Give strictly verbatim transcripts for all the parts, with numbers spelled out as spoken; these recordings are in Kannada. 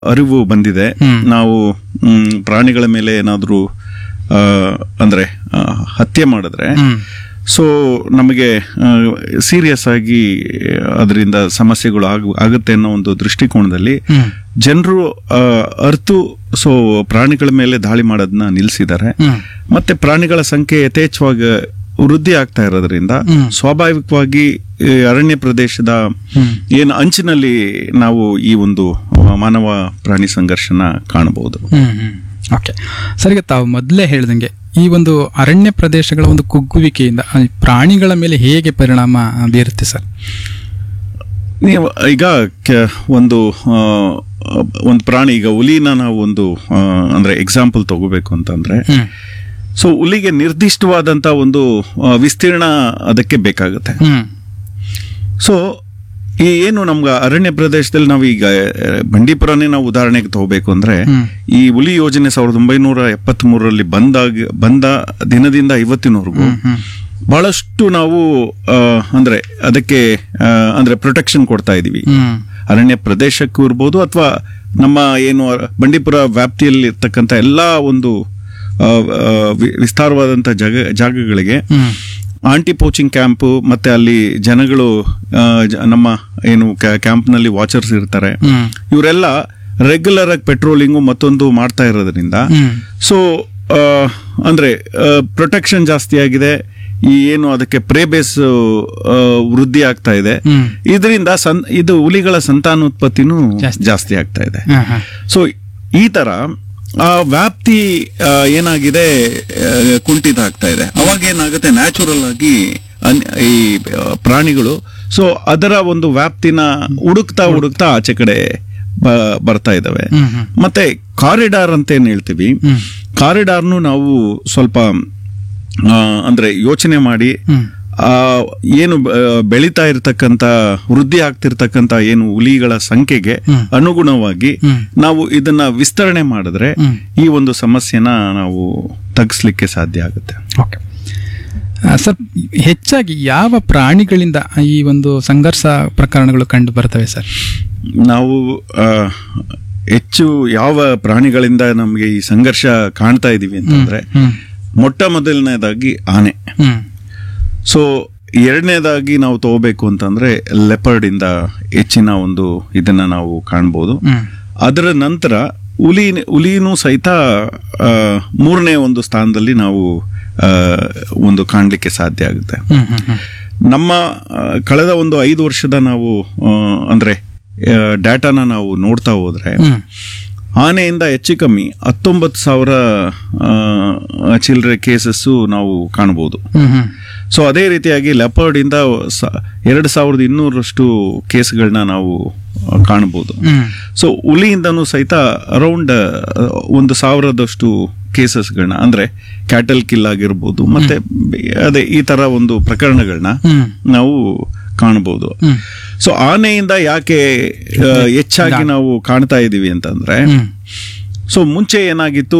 ಅರಿವು ಬಂದಿದೆ. ನಾವು ಪ್ರಾಣಿಗಳ ಮೇಲೆ ಏನಾದ್ರೂ ಅಂದ್ರೆ ಹತ್ಯೆ ಮಾಡಿದ್ರೆ ಸೊ ನಮಗೆ ಸೀರಿಯಸ್ ಆಗಿ ಅದರಿಂದ ಸಮಸ್ಯೆಗಳು ಆಗುತ್ತೆ ಅನ್ನೋ ಒಂದು ದೃಷ್ಟಿಕೋನದಲ್ಲಿ ಜನರು ಅರ್ತು ಸೊ ಪ್ರಾಣಿಗಳ ಮೇಲೆ ದಾಳಿ ಮಾಡೋದನ್ನ ನಿಲ್ಲಿಸಿದ್ದಾರೆ. ಮತ್ತೆ ಪ್ರಾಣಿಗಳ ಸಂಖ್ಯೆ ಯಥೇಚ್ಛವಾಗಿ ವೃದ್ಧಿ ಆಗ್ತಾ ಇರೋದ್ರಿಂದ ಸ್ವಾಭಾವಿಕವಾಗಿ ಅರಣ್ಯ ಪ್ರದೇಶದ ಏನು ಅಂಚಿನಲ್ಲಿ ನಾವು ಈ ಒಂದು ಮಾನವ ಪ್ರಾಣಿ ಸಂಘರ್ಷನ ಕಾಣಬಹುದು. ಓಕೆ ಸರ್, ಈಗ ತಾವು ಮೊದಲೇ ಹೇಳಿದಂಗೆ ಈ ಒಂದು ಅರಣ್ಯ ಪ್ರದೇಶಗಳ ಒಂದು ಕುಗ್ಗುವಿಕೆಯಿಂದ ಪ್ರಾಣಿಗಳ ಮೇಲೆ ಹೇಗೆ ಪರಿಣಾಮ ಬೀರುತ್ತೆ ಸರ್? ನೀವು ಈಗ ಒಂದು ಒಂದು ಪ್ರಾಣಿ, ಈಗ ಹುಲಿನ ನಾವು ಒಂದು ಅಂದ್ರೆ ಎಕ್ಸಾಂಪಲ್ ತಗೋಬೇಕು ಅಂತಂದ್ರೆ, ಸೊ ಹುಲಿಗೆ ನಿರ್ದಿಷ್ಟವಾದಂತ ಒಂದು ವಿಸ್ತೀರ್ಣ ಅದಕ್ಕೆ ಬೇಕಾಗುತ್ತೆ. ಸೊ ಈ ಏನು ನಮ್ಗೆ ಅರಣ್ಯ ಪ್ರದೇಶದಲ್ಲಿ ನಾವು ಈಗ ಬಂಡೀಪುರನೇ ನಾವು ಉದಾಹರಣೆಗೆ ತಗೋಬೇಕು ಅಂದ್ರೆ, ಈ ಹುಲಿ ಯೋಜನೆ ಸಾವಿರದ ಒಂಬೈನೂರ ಎಪ್ಪತ್ತ್ ಮೂರರಲ್ಲಿ ಬಂದಾಗ ಬಂದ ದಿನದಿಂದ ಇವತ್ತಿನವರೆಗೂ ಬಹಳಷ್ಟು ನಾವು ಅಂದ್ರೆ ಅದಕ್ಕೆ ಅಂದ್ರೆ ಪ್ರೊಟೆಕ್ಷನ್ ಕೊಡ್ತಾ ಇದೀವಿ. ಅರಣ್ಯ ಪ್ರದೇಶಕ್ಕೂ ಇರ್ಬೋದು ಅಥವಾ ನಮ್ಮ ಏನು ಬಂಡೀಪುರ ವ್ಯಾಪ್ತಿಯಲ್ಲಿ ಇರ್ತಕ್ಕಂಥ ಎಲ್ಲಾ ಒಂದು ವಿಸ್ತಾರವಾದಂತ ಜಾಗ ಜಾಗಗಳಿಗೆ ಆಂಟಿ ಪೋಚಿಂಗ್ ಕ್ಯಾಂಪ್, ಮತ್ತೆ ಅಲ್ಲಿ ಜನಗಳು ನಮ್ಮ ಏನು ಕ್ಯಾಂಪ್ ನಲ್ಲಿ ವಾಚರ್ಸ್ ಇರ್ತಾರೆ, ಇವರೆಲ್ಲ ರೆಗ್ಯುಲರ್ ಆಗಿ ಪೆಟ್ರೋಲಿಂಗು ಮತ್ತೊಂದು ಮಾಡ್ತಾ ಇರೋದ್ರಿಂದ ಸೊ ಅಂದ್ರೆ ಪ್ರೊಟೆಕ್ಷನ್ ಜಾಸ್ತಿ ಆಗಿದೆ. ಈ ಏನು ಅದಕ್ಕೆ ಪ್ರೇ ಬೇಸ್ ವೃದ್ಧಿ ಆಗ್ತಾ ಇದೆ. ಇದರಿಂದ ಇದು ಹುಲಿಗಳ ಸಂತಾನೋತ್ಪತ್ತಿನೂ ಜಾಸ್ತಿ ಆಗ್ತಾ ಇದೆ. ಸೊ ಈ ತರ ಆ ವ್ಯಾಪ್ತಿ ಏನಾಗಿದೆ ಕುಂಠಿತ ಆಗ್ತಾ ಇದೆ. ಅವಾಗ ಏನಾಗುತ್ತೆ, ನ್ಯಾಚುರಲ್ ಆಗಿ ಈ ಪ್ರಾಣಿಗಳು ಸೊ ಅದರ ಒಂದು ವ್ಯಾಪ್ತಿನ ಹುಡುಕ್ತಾ ಹುಡುಕ್ತಾ ಆಚೆ ಕಡೆ ಬರ್ತಾ ಇದಾವೆ. ಮತ್ತೆ ಕಾರಿಡಾರ್ ಅಂತ ಏನ್ ಹೇಳ್ತೀವಿ, ಕಾರಿಡಾರ್ನು ನಾವು ಸ್ವಲ್ಪ ಅಂದ್ರೆ ಯೋಚನೆ ಮಾಡಿ ಆ ಏನು ಬೆಳೀತಾ ಇರತಕ್ಕಂತ ವೃದ್ಧಿ ಆಗ್ತಿರ್ತಕ್ಕಂತ ಏನು ಹುಲಿಗಳ ಸಂಖ್ಯೆಗೆ ಅನುಗುಣವಾಗಿ ನಾವು ಇದನ್ನ ವಿಸ್ತರಣೆ ಮಾಡಿದ್ರೆ ಈ ಒಂದು ಸಮಸ್ಯೆನ ನಾವು ತಗ್ಗಿಸ್ಲಿಕ್ಕೆ ಸಾಧ್ಯ ಆಗುತ್ತೆ. ಓಕೆ ಸರ್, ಹೆಚ್ಚಾಗಿ ಯಾವ ಪ್ರಾಣಿಗಳಿಂದ ಈ ಒಂದು ಸಂಘರ್ಷ ಪ್ರಕರಣಗಳು ಕಂಡು ಬರ್ತವೆ ಸರ್? ನಾವು ಹೆಚ್ಚು ಯಾವ ಪ್ರಾಣಿಗಳಿಂದ ನಮಗೆ ಈ ಸಂಘರ್ಷ ಕಾಣ್ತಾ ಇದೀವಿ ಅಂತಂದ್ರೆ, ಮೊಟ್ಟ ಮೊದಲನೇದಾಗಿ ಆನೆ. ಸೊ ಎರಡನೇದಾಗಿ ನಾವು ತಗೋಬೇಕು ಅಂತಂದ್ರೆ ಲೆಪರ್ಡ್ ಇಂದ ಹೆಚ್ಚಿನ ಒಂದು ಇದನ್ನ ನಾವು ಕಾಣಬಹುದು. ಅದರ ನಂತರ ಹುಲಿ ಹುಲಿನೂ ಸಹಿತ ಮೂರನೇ ಒಂದು ಸ್ಥಾನದಲ್ಲಿ ನಾವು ಒಂದು ಕಾಣಲಿಕ್ಕೆ ಸಾಧ್ಯ ಆಗುತ್ತೆ. ನಮ್ಮ ಕಳೆದ ಒಂದು ಐದು ವರ್ಷದ ನಾವು ಅಂದ್ರೆ ಡಾಟಾನ ನಾವು ನೋಡ್ತಾ ಹೋದ್ರೆ ಆನೆಯಿಂದ ಹೆಚ್ಚು ಕಮ್ಮಿ ಹತ್ತೊಂಬತ್ತು ಸಾವಿರ ಚಿಲ್ಲರೆ ಕೇಸಸ್ಸು ನಾವು ಕಾಣಬಹುದು. ಸೊ ಅದೇ ರೀತಿಯಾಗಿ ಲೆಪರ್ಡ್ ಇಂದ ಎರಡು ಸಾವಿರದ ಇನ್ನೂರಷ್ಟು ಕೇಸ್ಗಳನ್ನ ನಾವು ಕಾಣಬಹುದು. ಸೊ ಹುಲಿಯಿಂದನೂ ಸಹಿತ ಅರೌಂಡ್ ಒಂದು ಸಾವಿರದಷ್ಟು ಕೇಸಸ್ಗಳನ್ನ ಅಂದ್ರೆ ಕ್ಯಾಟಲ್ ಕಿಲ್ ಆಗಿರ್ಬೋದು, ಮತ್ತೆ ಅದೇ ಈ ತರ ಒಂದು ಪ್ರಕರಣಗಳನ್ನ ನಾವು ಕಾಣಬಹುದು. ಸೊ ಆನೆಯಿಂದ ಯಾಕೆ ಹೆಚ್ಚಾಗಿ ನಾವು ಕಾಣ್ತಾ ಇದೀವಿ ಅಂತಂದ್ರೆ, ಸೊ ಮುಂಚೆ ಏನಾಗಿತ್ತು,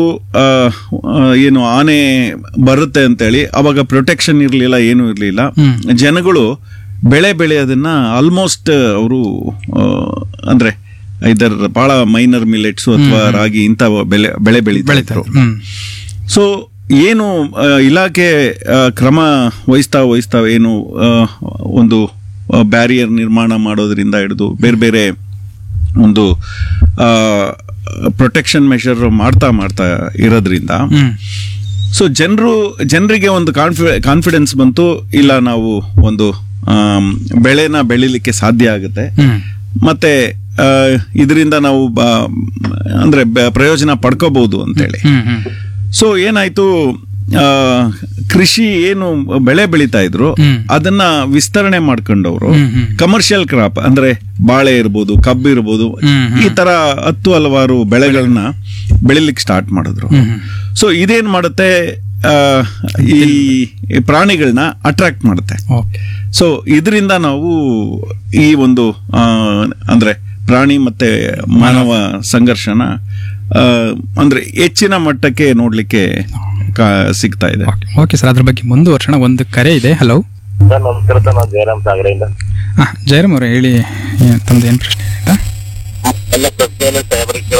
ಏನು ಆನೆ ಬರುತ್ತೆ ಅಂತೇಳಿ ಅವಾಗ ಪ್ರೊಟೆಕ್ಷನ್ ಇರ್ಲಿಲ್ಲ, ಏನು ಇರ್ಲಿಲ್ಲ. ಜನಗಳು ಬೆಳೆ ಬೆಳೆಯೋದನ್ನ ಆಲ್ಮೋಸ್ಟ್ ಅವರು ಅಂದ್ರೆ ಇದರ ಬಹಳ ಮೈನರ್ ಮಿಲೆಟ್ಸ್ ಅಥವಾ ರಾಗಿ ಇಂಥ ಬೆಳೆ ಬೆಳೆ ಬೆಳೀತಾರೆ. ಸೊ ಏನು ಇಲಾಖೆ ಕ್ರಮ ವಹಿಸ್ತಾ ವಹಿಸ್ತಾ ಏನು ಒಂದು ಬ್ಯಾರಿಯರ್ ನಿರ್ಮಾಣ ಮಾಡೋದ್ರಿಂದ ಹಿಡಿದು ಬೇರೆ ಬೇರೆ ಒಂದು ಪ್ರೊಟೆಕ್ಷನ್ ಮೆಷರ್ ಮಾಡ್ತಾ ಮಾಡ್ತಾ ಇರೋದ್ರಿಂದ ಸೊ ಜನರು ಜನರಿಗೆ ಒಂದು ಕಾನ್ಫಿ ಕಾನ್ಫಿಡೆನ್ಸ್ ಬಂತು, ಇಲ್ಲ ನಾವು ಒಂದು ಬೆಳೆನ ಬೆಳಿಲಿಕ್ಕೆ ಸಾಧ್ಯ ಆಗುತ್ತೆ, ಮತ್ತೆ ಇದರಿಂದ ನಾವು ಅಂದ್ರೆ ಪ್ರಯೋಜನ ಪಡ್ಕೋಬಹುದು ಅಂತೇಳಿ. ಸೊ ಏನಾಯ್ತು, ಕೃಷಿ ಏನು ಬೆಳೆ ಬೆಳೀತಾ ಇದ್ರು ಅದನ್ನ ವಿಸ್ತರಣೆ ಮಾಡ್ಕೊಂಡವ್ರು ಕಮರ್ಷಿಯಲ್ ಕ್ರಾಪ್ ಅಂದ್ರೆ ಬಾಳೆ ಇರ್ಬೋದು, ಕಬ್ಬು ಇರ್ಬೋದು, ಈ ತರ ಹತ್ತು ಹಲವಾರು ಬೆಳೆಗಳನ್ನ ಬೆಳಿಲಿಕ್ಕೆ ಸ್ಟಾರ್ಟ್ ಮಾಡಿದ್ರು. ಸೊ ಇದೇನ್ ಮಾಡುತ್ತೆ, ಈ ಪ್ರಾಣಿಗಳನ್ನ ಅಟ್ರಾಕ್ಟ್ ಮಾಡುತ್ತೆ. ಸೊ ಇದರಿಂದ ನಾವು ಈ ಒಂದು ಅಂದ್ರೆ ಪ್ರಾಣಿ ಮತ್ತೆ ಮಾನವ ಸಂಘರ್ಷನ ಅಂದ್ರೆ ಹೆಚ್ಚಿನ ಮಟ್ಟಕ್ಕೆ ನೋಡ್ಲಿಕ್ಕೆ ಸಿಗ್ತಾ ಇದೆ. ಓಕೆ ಸರ್, ಅದ್ರ ಬಗ್ಗೆ ಮುಂದುವರ್ಸೋಣ. ಒಂದು ಕರೆ ಇದೆ. ಹಲೋ ಸರ್, ನಮಸ್ಕಾರ ಸರ್. ನಾವು ಜಯರಾಮ್ ಸಾಗರದಿಂದ. ಜಯರಾಮ್ ಅವರೇ ಹೇಳಿ, ತಮ್ಮದು ಏನು ಪ್ರಶ್ನೆ? ಎಲ್ಲ ಪ್ರಶ್ನೆ ಬರೀ